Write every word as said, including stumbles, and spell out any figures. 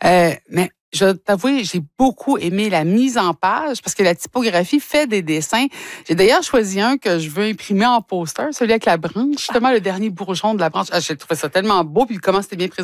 Euh, mais je dois t'avouer, j'ai beaucoup aimé la mise en page parce que la typographie fait des dessins. J'ai d'ailleurs choisi un que je veux imprimer en poster, celui avec la branche, justement le dernier bourgeon de la branche. Ah, j'ai trouvé ça tellement beau, puis comment c'était bien présenté.